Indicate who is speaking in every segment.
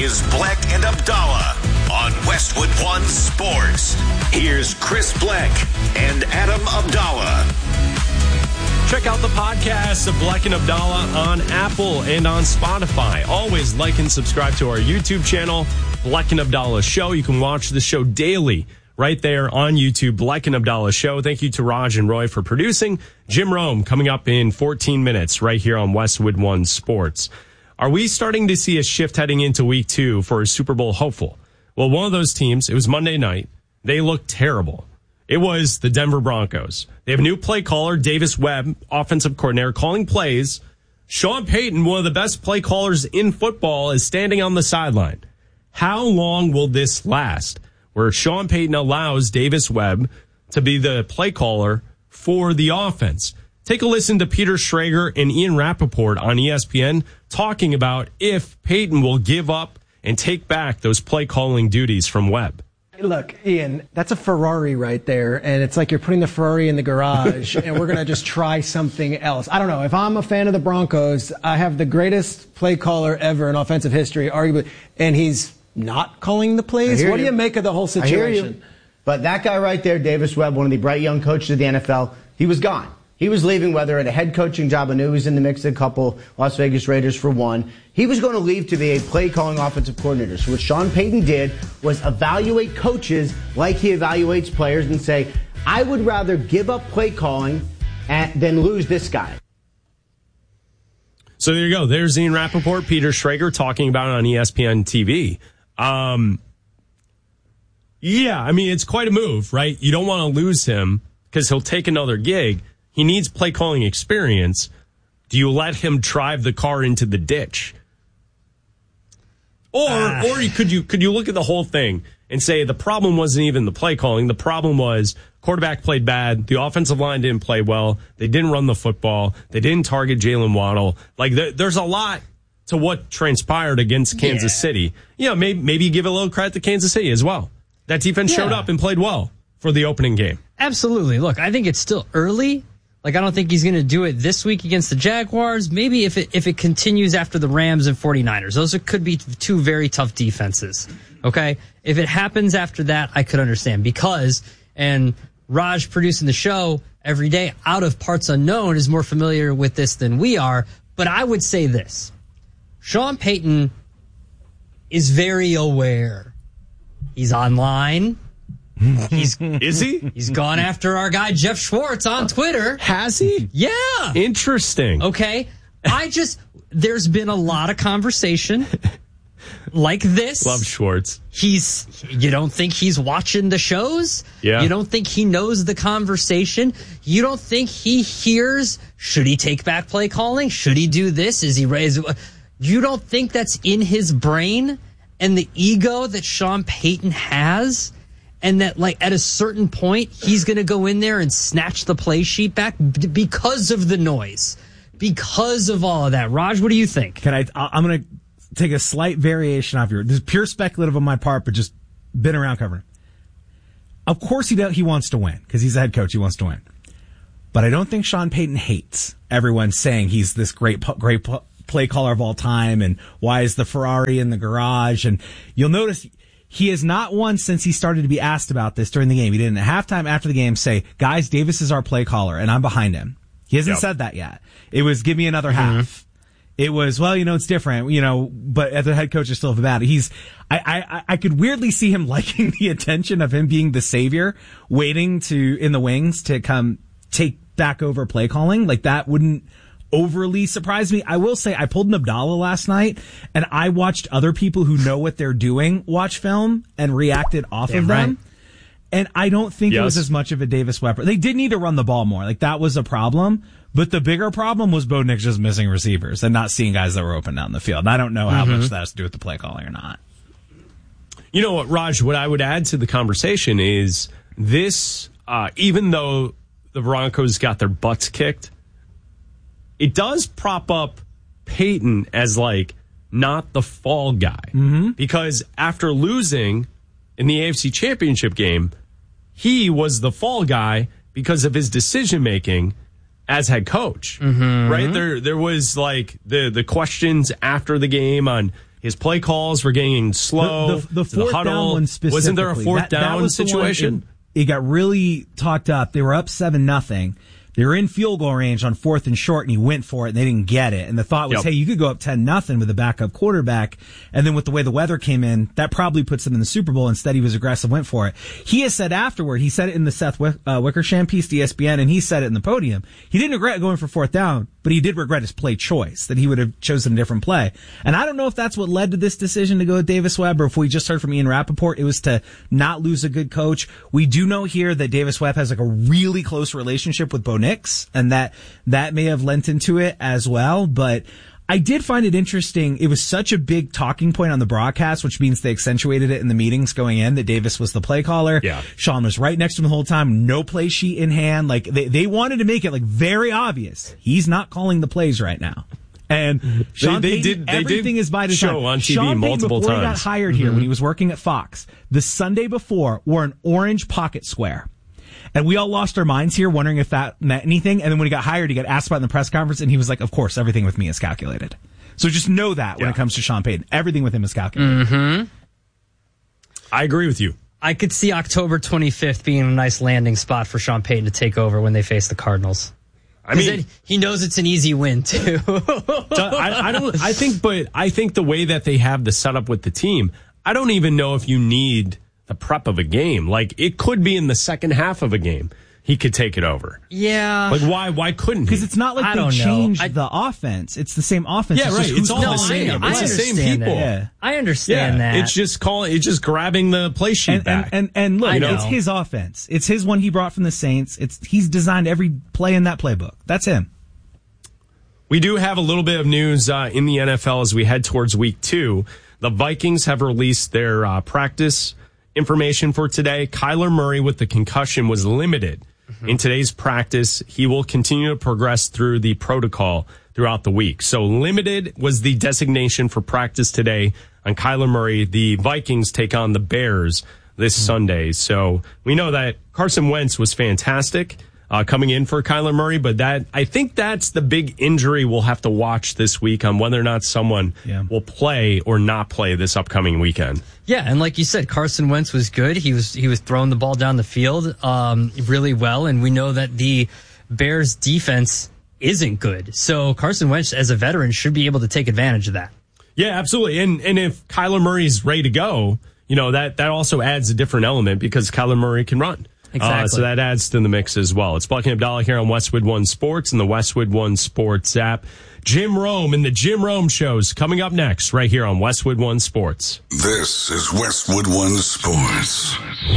Speaker 1: is Bleck and Abdallah on Westwood One Sports. Here's Chris Bleck and Adam Abdallah.
Speaker 2: Check out the podcast of Bleck and Abdallah on Apple and on Spotify. Always like and subscribe to our YouTube channel, Bleck and Abdallah Show. You can watch the show daily right there on YouTube, Bleck and Abdallah Show. Thank you to Raj and Roy for producing. Jim Rome coming up in 14 minutes right here on Westwood One Sports. Are we starting to see a shift heading into week 2 for a Super Bowl hopeful? Well, one of those teams, it was Monday night. They looked terrible. It was the Denver Broncos. They have a new play caller, Davis Webb, offensive coordinator, calling plays. Sean Payton, one of the best play callers in football, is standing on the sideline. How long will this last? Where Sean Payton allows Davis Webb to be the play caller for the offense. Take a listen to Peter Schrager and Ian Rappaport on ESPN talking about if Payton will give up and take back those play calling duties from Webb.
Speaker 3: Look, Ian, that's a Ferrari right there, and it's like you're putting the Ferrari in the garage, and we're going to just try something else. I don't know. If I'm a fan of the Broncos, I have the greatest play caller ever in offensive history, arguably, and he's not calling the plays. What do you make of the whole situation?
Speaker 4: I hear you. But that guy right there, Davis Webb, one of the bright young coaches of the NFL, he was gone. He was leaving, whether at a head coaching job. I knew he was in the mix of a couple Las Vegas Raiders for one. He was going to leave to be a play-calling offensive coordinator. So what Sean Payton did was evaluate coaches like he evaluates players and say, I would rather give up play calling than lose this guy.
Speaker 2: So there you go. There's Ian Rappaport, Peter Schrager talking about it on ESPN TV. Yeah, I mean, it's quite a move, right? You don't want to lose him because he'll take another gig. He needs play calling experience. Do you let him drive the car into the ditch? Or could you look at the whole thing and say the problem wasn't even the play calling. The problem was quarterback played bad. The offensive line didn't play well. They didn't run the football. They didn't target Jalen Waddle. Like there's a lot to what transpired against Kansas City. Yeah, maybe give a little credit to Kansas City as well. That defense showed up and played well for the opening game.
Speaker 5: Absolutely. Look, I think it's still early. Like, I don't think he's going to do it this week against the Jaguars. Maybe if it continues after the Rams and 49ers. Those could be two very tough defenses. Okay? If it happens after that, I could understand. Because, and Raj producing the show every day out of parts unknown is more familiar with this than we are. But I would say this. Sean Payton is very aware. He's online.
Speaker 2: Is he?
Speaker 5: He's gone after our guy Jeff Schwartz on Twitter.
Speaker 2: Has he?
Speaker 5: Yeah.
Speaker 2: Interesting.
Speaker 5: Okay. There's been a lot of conversation like this.
Speaker 2: Love Schwartz.
Speaker 5: You don't think he's watching the shows?
Speaker 2: Yeah.
Speaker 5: You don't think he knows the conversation? You don't think he hears, should he take back play calling? Should he do this? Is he raised? You don't think that's in his brain and the ego that Sean Payton has? And that, like, at a certain point, he's going to go in there and snatch the play sheet back because of the noise, because of all of that. Raj, what do you think?
Speaker 6: I'm going to take a slight variation off your. This is pure speculative on my part, but just been around covering. Of course, he wants to win because he's a head coach. He wants to win, but I don't think Sean Payton hates everyone saying he's this great play caller of all time, and why is the Ferrari in the garage? And you'll notice. He has not once since he started to be asked about this during the game. He didn't at halftime after the game say, guys, Davis is our play caller and I'm behind him. He hasn't said that yet. It was give me another half. It was, well, it's different, but as a head coach, I still have about it. I could weirdly see him liking the attention of him being the savior, waiting in the wings to come take back over play calling. Like that wouldn't overly surprised me. I will say I pulled an Abdallah last night and I watched other people who know what they're doing watch film and reacted off of them. Right. And I don't think it was as much of a Davis Webb. They did need to run the ball more. Like that was a problem. But the bigger problem was Bo Nix just missing receivers and not seeing guys that were open down the field. And I don't know how much that has to do with the play calling or not.
Speaker 2: You know what, Raj, what I would add to the conversation is this, even though the Broncos got their butts kicked, it does prop up Payton as, like, not the fall guy. Mm-hmm. Because after losing in the AFC Championship game, he was the fall guy because of his decision-making as head coach. Mm-hmm. Right? There was, like, the questions after the game on his play calls were getting slow.
Speaker 6: The fourth down one specifically.
Speaker 2: Wasn't there a fourth down situation?
Speaker 6: It got really talked up. They were up 7-0. They were in field goal range on 4th and short, and he went for it, and they didn't get it. And the thought was, hey, you could go up 10-0 with a backup quarterback. And then with the way the weather came in, that probably puts him in the Super Bowl. Instead, he was aggressive, went for it. He has said afterward, he said it in the Seth Wickersham piece to ESPN, and he said it in the podium. He didn't regret going for 4th down, but he did regret his play choice, that he would have chosen a different play. And I don't know if that's what led to this decision to go with Davis Webb, or if we just heard from Ian Rappaport, it was to not lose a good coach. We do know here that Davis Webb has like a really close relationship with Bo Nix, and that may have lent into it as well. But I did find it interesting. It was such a big talking point on the broadcast, which means they accentuated it in the meetings going in, that Davis was the play caller. Yeah. Sean was right next to him the whole time, no play sheet in hand. Like they wanted to make it like very obvious. He's not calling the plays right now. And Sean Payton, everything is by design.
Speaker 2: Show on TV
Speaker 6: Sean Payton,
Speaker 2: multiple
Speaker 6: before
Speaker 2: times.
Speaker 6: He got hired here when he was working at Fox, the Sunday before wore an orange pocket square. And we all lost our minds here wondering if that meant anything. And then when he got hired, he got asked about it in the press conference, and he was like, of course, everything with me is calculated. So just know that when it comes to Sean Payton, everything with him is calculated.
Speaker 5: Mm-hmm.
Speaker 2: I agree with you.
Speaker 5: I could see October 25th being a nice landing spot for Sean Payton to take over when they face the Cardinals. I mean, he knows it's an easy win too.
Speaker 2: I think the way that they have the setup with the team, I don't even know if you need the prep of a game. Like, it could be in the second half of a game he could take it over.
Speaker 5: Yeah.
Speaker 2: Like, why couldn't he?
Speaker 6: Because it's not like they changed the offense. It's the same offense.
Speaker 2: Yeah, right. It's all the same. It's the same people.
Speaker 5: Yeah. I understand that.
Speaker 2: It's just grabbing the play sheet back.
Speaker 6: And look, it's his offense. It's his one he brought from the Saints. He's designed every play in that playbook. That's him.
Speaker 2: We do have a little bit of news in the NFL as we head towards week 2. The Vikings have released their practice information for today. Kyler Murray with the concussion was limited in today's practice. He will continue to progress through the protocol throughout the week. So limited was the designation for practice today on Kyler Murray. The Vikings take on the Bears this Sunday. So we know that Carson Wentz was fantastic coming in for Kyler Murray, but I think that's the big injury we'll have to watch this week on whether or not someone will play or not play this upcoming weekend.
Speaker 5: Yeah, and like you said, Carson Wentz was good. He was throwing the ball down the field really well, and we know that the Bears defense isn't good. So Carson Wentz, as a veteran, should be able to take advantage of that.
Speaker 2: Yeah, absolutely. And if Kyler Murray's ready to go, that also adds a different element because Kyler Murray can run.
Speaker 5: Exactly.
Speaker 2: So that adds to the mix as well. It's Bleck and Abdallah here on Westwood One Sports and the Westwood One Sports app. Jim Rome and the Jim Rome Show's coming up next right here on Westwood One Sports.
Speaker 1: This is Westwood One Sports.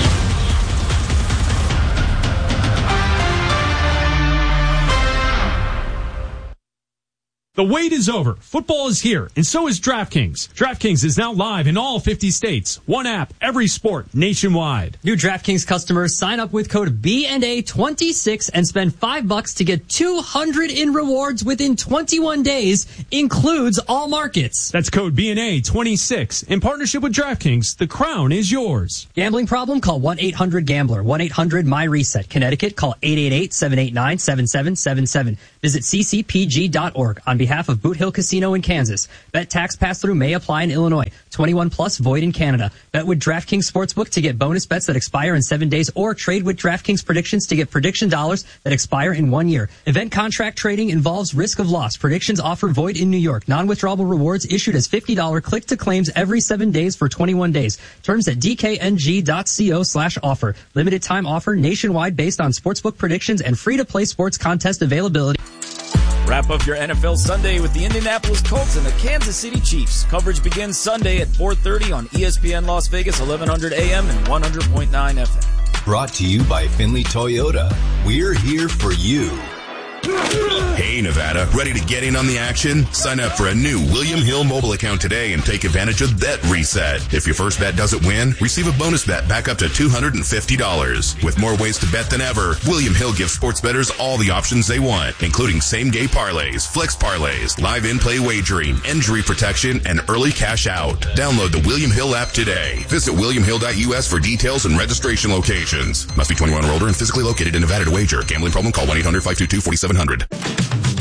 Speaker 7: The wait is over. Football is here, and so is DraftKings. DraftKings is now live in all 50 states. One app, every sport, nationwide.
Speaker 5: New DraftKings customers sign up with code BNA26 and spend $5 to get $200 in rewards within 21 days. Includes all markets.
Speaker 7: That's code BNA26. In partnership with DraftKings, the crown is yours.
Speaker 5: Gambling problem? Call 1-800-GAMBLER. 1-800-MY-RESET. Connecticut, call 888-789-7777. Visit ccpg.org. On behalf of Boot Hill Casino in Kansas. Bet tax pass-through may apply in Illinois. 21 plus void in Canada. Bet with DraftKings Sportsbook to get bonus bets that expire in 7 days or trade with DraftKings predictions to get prediction dollars that expire in 1 year. Event contract trading involves risk of loss. Predictions offer void in New York. Non-withdrawable rewards issued as $50 click to claims every 7 days for 21 days. Terms at dkng.co/offer. Limited time offer nationwide based on sportsbook predictions and free-to-play sports contest availability.
Speaker 8: Wrap up your NFL Sunday with the Indianapolis Colts and the Kansas City Chiefs. Coverage begins Sunday at 4:30 on ESPN Las Vegas, 1100 AM and 100.9 FM.
Speaker 9: Brought to you by Finley Toyota. We're here for you.
Speaker 1: Hey, Nevada, ready to get in on the action? Sign up for a new William Hill mobile account today and take advantage of Bet Reset. If your first bet doesn't win, receive a bonus bet back up to $250. With more ways to bet than ever, William Hill gives sports bettors all the options they want, including same-game parlays, flex parlays, live in-play wagering, injury protection, and early cash out. Download the William Hill app today. Visit williamhill.us for details and registration locations. Must be 21 or older and physically located in Nevada to wager. Gambling problem? Call 1-800-522-4700.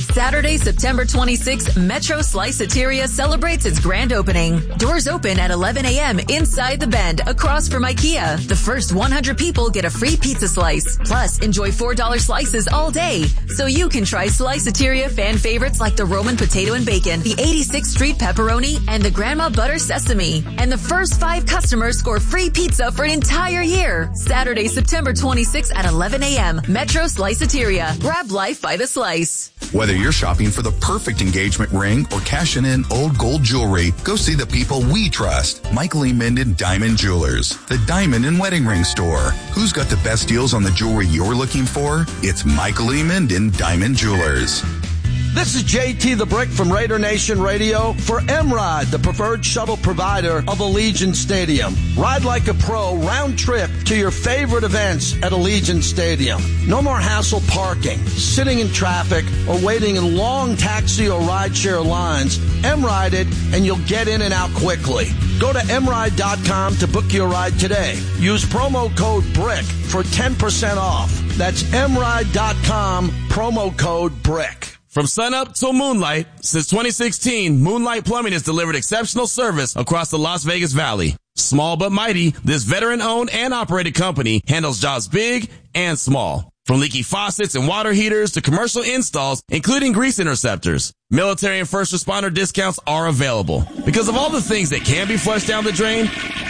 Speaker 10: Saturday, September 26th, Metro Sliceateria celebrates its grand opening. Doors open at 11 a.m. inside the Bend, across from IKEA. The first 100 people get a free pizza slice. Plus, enjoy $4 slices all day. So you can try Sliceateria fan favorites like the Roman potato and bacon, the 86th Street pepperoni, and the Grandma Butter Sesame. And the first 5 customers score free pizza for an entire year. Saturday, September 26th at 11 a.m. Metro Sliceateria. Grab life by the slice.
Speaker 1: Whether you're shopping for the perfect engagement ring or cashing in old gold jewelry, go see the people we trust. Michael E. Minden Diamond Jewelers, the diamond and wedding ring store. Who's got the best deals on the jewelry you're looking for? It's Michael E. Minden Diamond Jewelers.
Speaker 11: This is JT the Brick from Raider Nation Radio for M-Ride, the preferred shuttle provider of Allegiant Stadium. Ride like a pro, round trip to your favorite events at Allegiant Stadium. No more hassle parking, sitting in traffic, or waiting in long taxi or rideshare lines. M-Ride it, and you'll get in and out quickly. Go to mride.com to book your ride today. Use promo code BRICK for 10% off. That's mride.com, promo code BRICK.
Speaker 12: From sunup till moonlight, since 2016, Moonlight Plumbing has delivered exceptional service across the Las Vegas Valley. Small but mighty, this veteran-owned and operated company handles jobs big and small. From leaky faucets and water heaters to commercial installs, including grease interceptors. Military and first responder discounts are available. Because of all the things that can be flushed down the drain,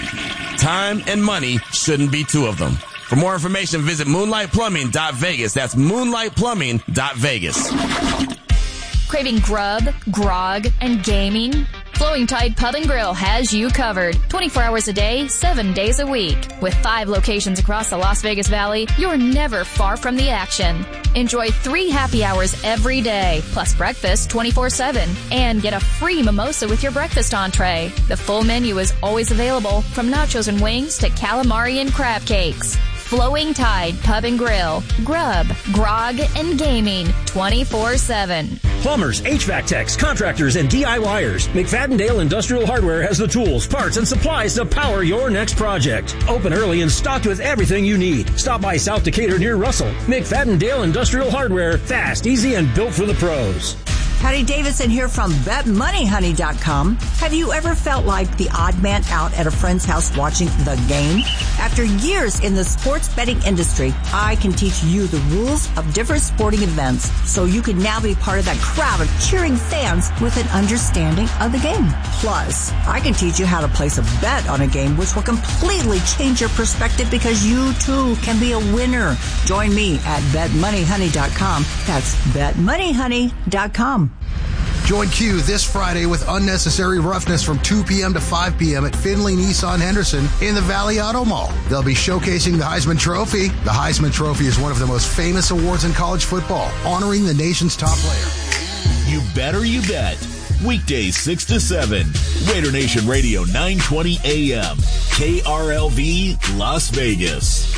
Speaker 12: time and money shouldn't be two of them. For more information, visit moonlightplumbing.vegas. That's moonlightplumbing.vegas.
Speaker 13: Craving grub, grog, and gaming? Flowing Tide Pub and Grill has you covered. 24 hours a day, 7 days a week. With 5 locations across the Las Vegas Valley, you're never far from the action. Enjoy 3 happy hours every day, plus breakfast 24/7. And get a free mimosa with your breakfast entree. The full menu is always available, from nachos and wings to calamari and crab cakes. Flowing Tide Pub and Grill. Grub, grog, and gaming 24/7.
Speaker 14: Plumbers, HVAC techs, contractors, and DIYers. McFadden-Dale Industrial Hardware has the tools, parts, and supplies to power your next project. Open early and stocked with everything you need. Stop by South Decatur near Russell. McFadden-Dale Industrial Hardware. Fast, easy, and built for the pros.
Speaker 15: Patty Davidson here from BetMoneyHoney.com. Have you ever felt like the odd man out at a friend's house watching the game? After years in the sports betting industry, I can teach you the rules of different sporting events so you can now be part of that crowd of cheering fans with an understanding of the game. Plus, I can teach you how to place a bet on a game which will completely change your perspective because you too can be a winner. Join me at BetMoneyHoney.com. That's BetMoneyHoney.com.
Speaker 16: Join Q this Friday with Unnecessary Roughness from 2 p.m. to 5 p.m. at Finley Nissan Henderson in the Valley Auto Mall. They'll be showcasing the Heisman Trophy. The Heisman Trophy is one of the most famous awards in college football, honoring the nation's top player.
Speaker 17: You better you bet. Weekdays 6 to 7. Raider Nation Radio 920 AM. KRLV Las Vegas.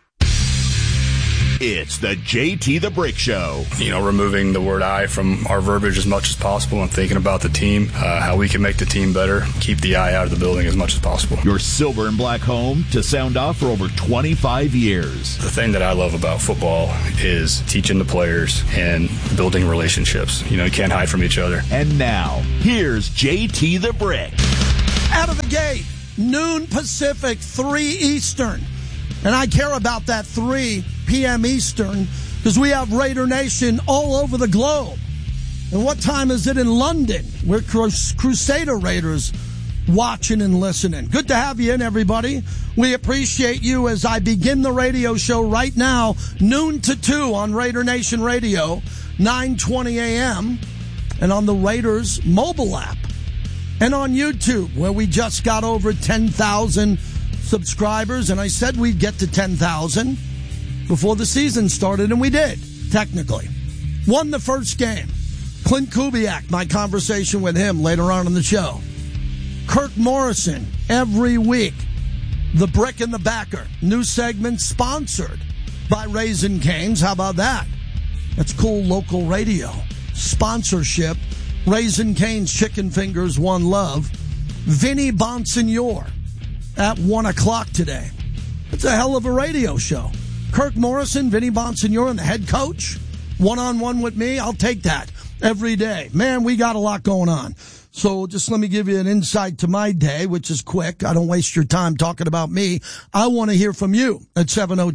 Speaker 17: It's the JT the Brick Show.
Speaker 18: You know, removing the word I from our verbiage as much as possible and thinking about the team, how we can make the team better, keep the I out of the building as much as possible.
Speaker 17: Your silver and black home to sound off for over 25 years.
Speaker 18: The thing that I love about football is teaching the players and building relationships. You know, you can't hide from each other.
Speaker 17: And now, here's JT the Brick.
Speaker 11: Out of the gate, noon Pacific, 3 Eastern. And I care about that 3 p.m. Eastern because we have Raider Nation all over the globe. And what time is it in London? We're Crusader Raiders watching and listening. Good to have you in, everybody. We appreciate you as I begin the radio show right now, noon to 2 on Raider Nation Radio, 9:20 a.m., and on the Raiders mobile app, and on YouTube, where we just got over 10,000 subscribers, and I said we'd get to 10,000 before the season started, and we did, technically. Won the first game. Clint Kubiak, my conversation with him later on in the show. Kirk Morrison, every week. The Brick and the Backer, new segment sponsored by Raising Cane's. How about that? That's cool local radio. Sponsorship, Raising Cane's, Chicken Fingers, One Love. Vinny Bonsignore at 1 o'clock today. It's a hell of a radio show. Kirk Morrison, Vinny Bonsignore, and the head coach, one-on-one with me. I'll take that. every day. Man, we got a lot going on. So just let me give you an insight to my day, which is quick. I don't waste your time talking about me. I want to hear from you at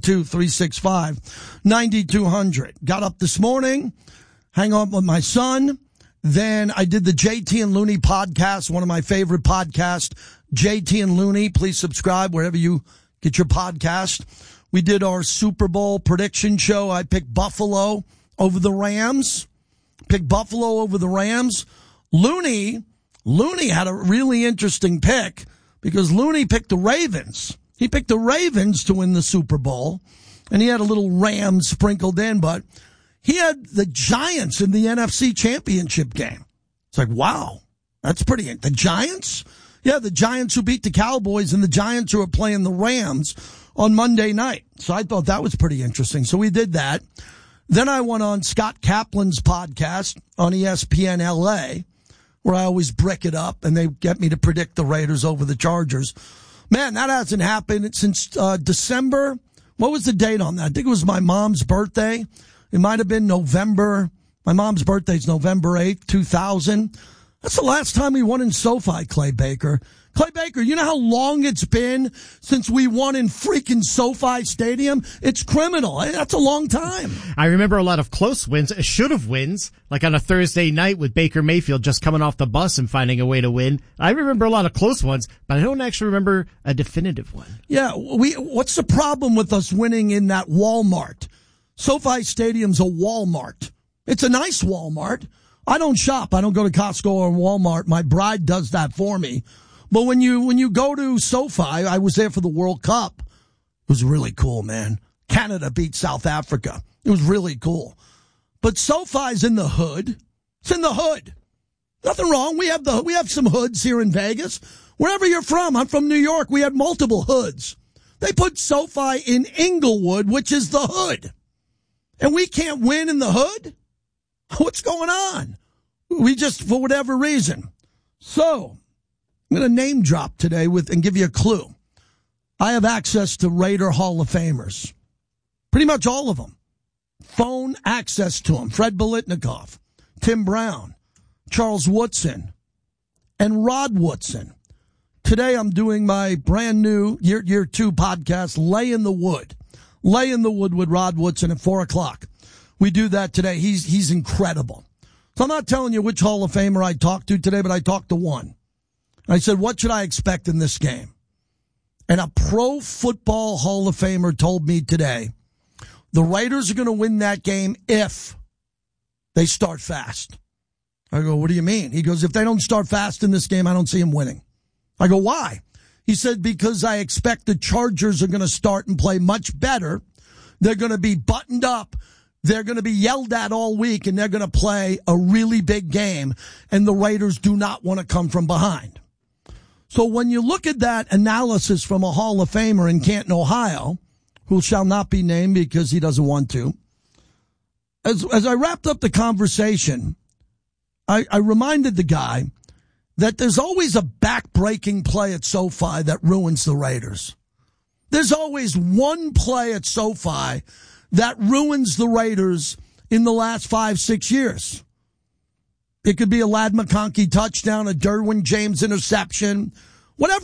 Speaker 11: 702-365-9200. Got up this morning, hang out with my son. Then I did the JT and Looney podcast, one of my favorite podcasts. JT and Looney, please subscribe wherever you get your podcast. We did our Super Bowl prediction show. I picked Buffalo over the Rams. Looney had a really interesting pick because Looney picked the Ravens. He picked the Ravens to win the Super Bowl, and he had a little Rams sprinkled in, but he had the Giants in the NFC Championship game. It's like, wow, that's pretty. The Giants? Yeah, the Giants who beat the Cowboys and the Giants who are playing the Rams on Monday night. So I thought that was pretty interesting. So we did that. Then I went on Scott Kaplan's podcast on ESPN LA, where I always brick it up, and they get me to predict the Raiders over the Chargers. Man, that hasn't happened since December. What was the date on that? I think it was my mom's birthday. It might have been November. My mom's birthday is November 8th, 2000. That's the last time we won in SoFi, Clay Baker. Clay Baker, you know how long it's been since we won in freaking SoFi Stadium? It's criminal. That's a long time.
Speaker 19: I remember a lot of close wins, should-have wins, like on a Thursday night with Baker Mayfield just coming off the bus and finding a way to win. I remember a lot of close ones, but I don't actually remember a definitive one.
Speaker 11: Yeah, what's the problem with us winning in that Walmart? SoFi Stadium's a Walmart. It's a nice Walmart. I don't shop. I don't go to Costco or Walmart. My bride does that for me. But when you go to SoFi, I was there for the World Cup. It was really cool, man. Canada beat South Africa. It was really cool. But SoFi's in the hood. It's in the hood. Nothing wrong. We have some hoods here in Vegas. Wherever you're from, I'm from New York. We had multiple hoods. They put SoFi in Inglewood, which is the hood. And we can't win in the hood? What's going on? We just, for whatever reason. So, I'm going to name drop today and give you a clue. I have access to Raider Hall of Famers. Pretty much all of them. Phone access to them. Fred Biletnikoff, Tim Brown, Charles Woodson, and Rod Woodson. Today I'm doing my brand new year 2 podcast, Lay in the Wood. Lay in the Wood with Rod Woodson at 4:00. We do that today. He's incredible. So I'm not telling you which Hall of Famer I talked to today, but I talked to one. I said, what should I expect in this game? And a Pro Football Hall of Famer told me today, the Raiders are going to win that game if they start fast. I go, what do you mean? He goes, if they don't start fast in this game, I don't see them winning. I go, why? He said, because I expect the Chargers are going to start and play much better. They're going to be buttoned up. They're going to be yelled at all week, and they're going to play a really big game, and the Raiders do not want to come from behind. So when you look at that analysis from a Hall of Famer in Canton, Ohio, who shall not be named because he doesn't want to, as I wrapped up the conversation, I reminded the guy that there's always a back-breaking play at SoFi that ruins the Raiders. There's always one play at SoFi that ruins the Raiders in the last 5-6 years. It could be a Ladd McConkey touchdown, a Derwin James interception,